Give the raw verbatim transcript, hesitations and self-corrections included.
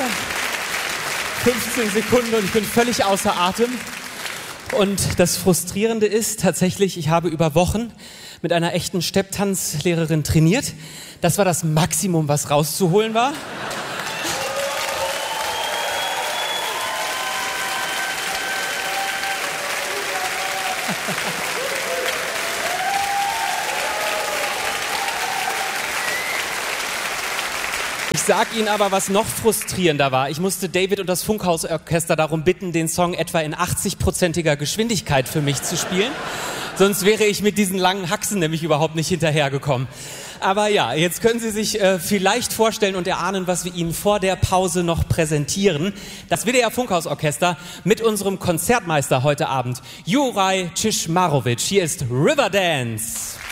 fünfzehn Sekunden und ich bin völlig außer Atem. Und das Frustrierende ist tatsächlich, ich habe über Wochen mit einer echten Stepptanzlehrerin trainiert. Das war das Maximum, was rauszuholen war. Ich sag Ihnen aber, was noch frustrierender war. Ich musste David und das Funkhausorchester darum bitten, den Song etwa in achtzig-prozentiger Geschwindigkeit für mich zu spielen. Sonst wäre ich mit diesen langen Haxen nämlich überhaupt nicht hinterhergekommen. Aber ja, jetzt können Sie sich äh, vielleicht vorstellen und erahnen, was wir Ihnen vor der Pause noch präsentieren. Das W D R Funkhausorchester mit unserem Konzertmeister heute Abend, Juraj Czichmarowicz. Hier ist Riverdance.